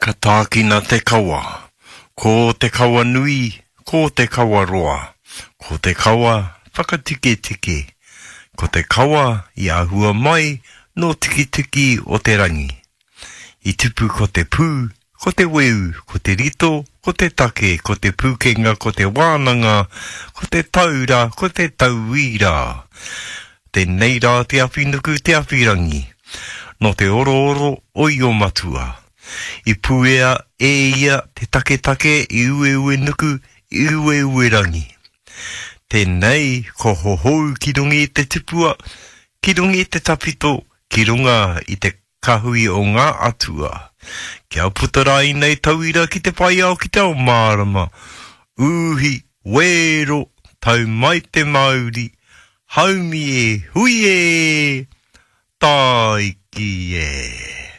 Ka tākina te kawa, ko te kawa nui, ko te kawa roa, ko te kawa whakatike tike, ko te kawa I ahua mai no tiki tiki o te rangi. I tupu ko te pū, ko te weu, ko te rito, ko te take, ko te pūkenga, ko te wānanga, ko te taura, ko te tauira. Tēnei rā te awhinuku te awhirangi, no te oro oro o I o matua. I puea e ia te take I ue nuku, I ue rangi. Tēnei ko hohou ki rungi I te tipua, ki rungi I te tapito, ki runga I te kahui o ngā atua. Kia putarai nei tauira ki te pai au ki te ao mārama. Uhi, wero, tau mai te Māori, haumi e, hui e, taiki e.